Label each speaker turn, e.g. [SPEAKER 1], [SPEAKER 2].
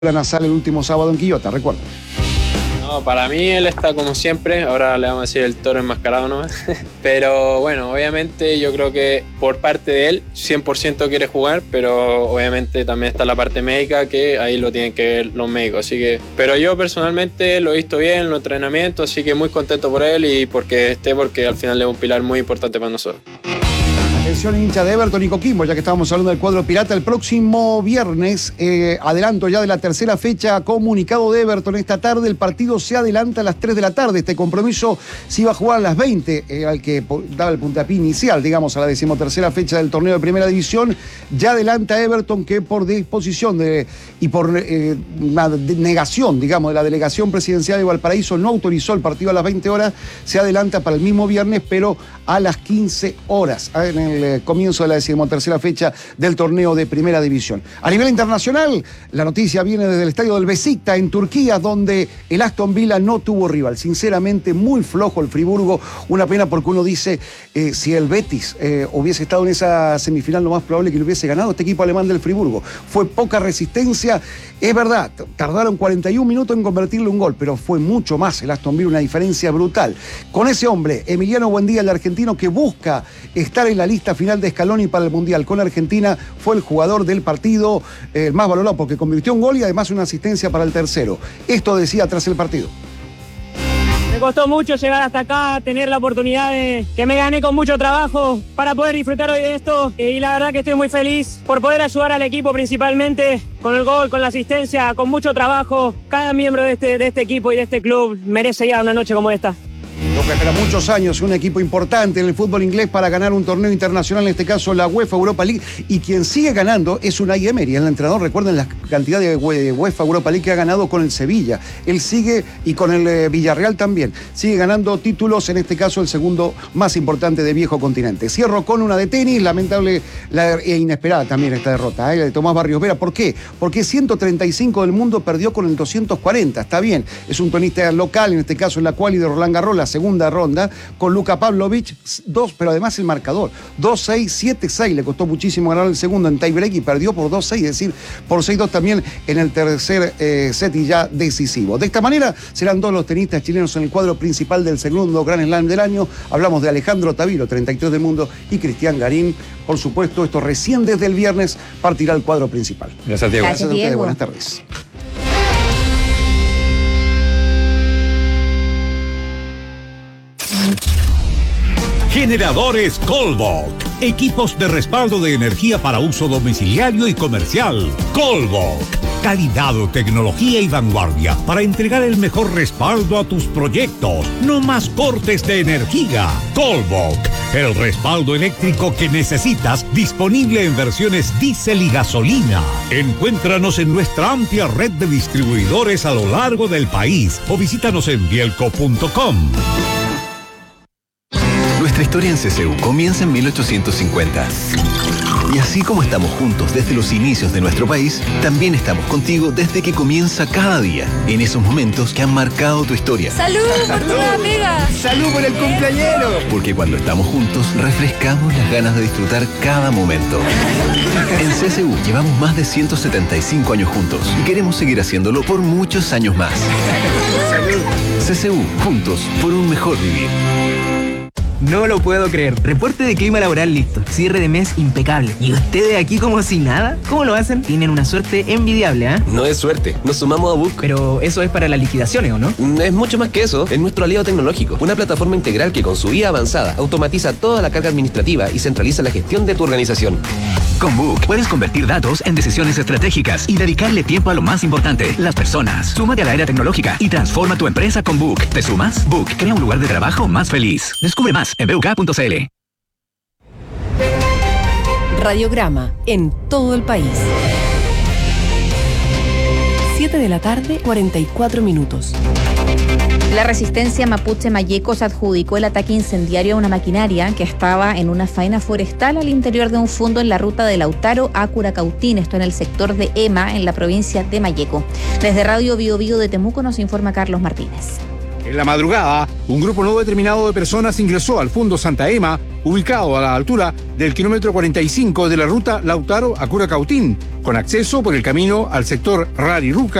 [SPEAKER 1] la Nasal el último sábado en Quillota, recuerda.
[SPEAKER 2] No, para mí él está como siempre, ahora le vamos a decir el toro enmascarado nomás. Pero bueno, obviamente yo creo que por parte de él 100% quiere jugar, pero obviamente también está la parte médica que ahí lo tienen que ver los médicos. Así que, pero yo personalmente lo he visto bien en los entrenamientos, así que muy contento por él y porque al final es un pilar muy importante para nosotros.
[SPEAKER 1] Atención, hincha de Everton y Coquimbo, ya que estábamos hablando del cuadro pirata. El próximo viernes, adelanto ya de la tercera fecha, comunicado de Everton esta tarde, el partido se adelanta a las 3 de la tarde. Este compromiso se iba a jugar a las 20, al que daba el puntapié inicial, digamos, a la 13ª fecha del torneo de Primera División. Ya adelanta Everton que por disposición y por una negación, digamos, de la delegación presidencial de Valparaíso no autorizó el partido a las 20 horas. Se adelanta para el mismo viernes, pero a las 15 horas. En el comienzo de la 13ª fecha del torneo de Primera División. A nivel internacional, la noticia viene desde el estadio del Besiktas en Turquía, donde el Aston Villa no tuvo rival. Sinceramente, muy flojo el Friburgo. Una pena porque uno dice, si el Betis hubiese estado en esa semifinal, lo más probable es que lo hubiese ganado este equipo alemán del Friburgo. Fue poca resistencia. Es verdad, tardaron 41 minutos en convertirle un gol, pero fue mucho más el Aston Villa, una diferencia brutal. Con ese hombre, Emiliano Buendía, el argentino que busca estar en la lista final de Scaloni para el Mundial con Argentina, fue el jugador del partido, el más valorado porque convirtió un gol y además una asistencia para el tercero. Esto decía tras el partido.
[SPEAKER 3] Me costó mucho llegar hasta acá, tener la oportunidad que me gané con mucho trabajo para poder disfrutar hoy de esto, y la verdad que estoy muy feliz por poder ayudar al equipo principalmente con el gol, con la asistencia, con mucho trabajo. Cada miembro de este equipo y de este club merece ya una noche como esta.
[SPEAKER 1] Lo que espera muchos años, un equipo importante en el fútbol inglés para ganar un torneo internacional, en este caso la UEFA Europa League, y quien sigue ganando es Unai Emery, el entrenador. Recuerden la cantidad de UEFA Europa League que ha ganado con el Sevilla. Él sigue, y con el Villarreal también, sigue ganando títulos, en este caso el segundo más importante de viejo continente. Cierro con una de tenis, lamentable e inesperada también esta derrota, de Tomás Barrios Vera. ¿Por qué? Porque 135 del mundo perdió con el 240, está bien, es un tenista local, en este caso en la quali de Roland Garros, la segunda ronda, con Luka Pavlovich, pero además el marcador, 2-6, 7-6, le costó muchísimo ganar el segundo en tiebreak y perdió por 2-6, es decir, por 6-2 también en el tercer set y ya decisivo. De esta manera serán dos los tenistas chilenos en el cuadro principal del segundo Grand Slam del año. Hablamos de Alejandro Tavilo, 33 del mundo, y Cristian Garín. Por supuesto, esto recién desde el viernes partirá el cuadro principal.
[SPEAKER 4] Gracias, Diego.
[SPEAKER 1] Gracias a ustedes, buenas tardes.
[SPEAKER 5] Generadores Colbok. Equipos de respaldo de energía para uso domiciliario y comercial. Colbok. Calidad, tecnología y vanguardia para entregar el mejor respaldo a tus proyectos. No más cortes de energía. Colbok. El respaldo eléctrico que necesitas, disponible en versiones diésel y gasolina. Encuéntranos en nuestra amplia red de distribuidores a lo largo del país o visítanos en bielco.com.
[SPEAKER 6] Nuestra historia en CCU comienza en 1850. Y así como estamos juntos desde los inicios de nuestro país, también estamos contigo desde que comienza cada día, en esos momentos que han marcado tu historia.
[SPEAKER 7] ¡Salud por tu nueva pega!
[SPEAKER 1] ¡Salud por el cumpleañero!
[SPEAKER 6] Porque cuando estamos juntos, refrescamos las ganas de disfrutar cada momento. En CCU llevamos más de 175 años juntos y queremos seguir haciéndolo por muchos años más. ¡Salud! CCU, juntos por un mejor vivir.
[SPEAKER 8] No lo puedo creer. Reporte de clima laboral listo. Cierre de mes impecable. ¿Y ustedes aquí como si nada? ¿Cómo lo hacen? Tienen una suerte envidiable, ¿eh?
[SPEAKER 9] No es suerte. Nos sumamos a Book.
[SPEAKER 8] Pero eso es para las liquidaciones, ¿o no?
[SPEAKER 9] Es mucho más que eso. Es nuestro aliado tecnológico. Una plataforma integral que con su IA avanzada automatiza toda la carga administrativa y centraliza la gestión de tu organización.
[SPEAKER 10] Con Book puedes convertir datos en decisiones estratégicas y dedicarle tiempo a lo más importante, las personas. Súmate a la era tecnológica y transforma tu empresa con Book. ¿Te sumas? Book crea un lugar de trabajo más feliz. Descubre más en buk.cl.
[SPEAKER 11] Radiograma en todo el país. 7 de la tarde, 44 minutos.
[SPEAKER 7] La resistencia mapuche Mayeco se adjudicó el ataque incendiario a una maquinaria que estaba en una faena forestal al interior de un fondo en la ruta de Lautaro a Curacautín, esto en el sector de Ema, en la provincia de Mayeco. Desde Radio Bio Bio de Temuco nos informa Carlos Martínez.
[SPEAKER 4] En la madrugada, un grupo no determinado de personas ingresó al Fundo Santa Ema, ubicado a la altura del kilómetro 45 de la ruta Lautaro a Curacautín, con acceso por el camino al sector Rariruca